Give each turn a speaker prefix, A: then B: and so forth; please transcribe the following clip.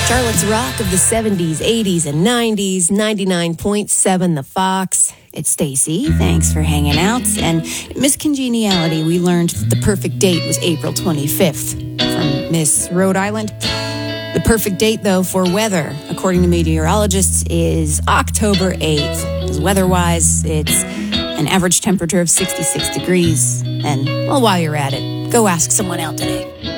A: Charlotte's Rock of the 70s, 80s, and 90s, 99.7 The Fox. It's Stacy. Thanks for hanging out. And Miss Congeniality, we learned that the perfect date was April 25th from Miss Rhode Island. The perfect date, though, for weather, according to meteorologists, is October 8th. Because weather-wise, it's an average temperature of 66 degrees. And, well, while you're at it, go ask someone out today.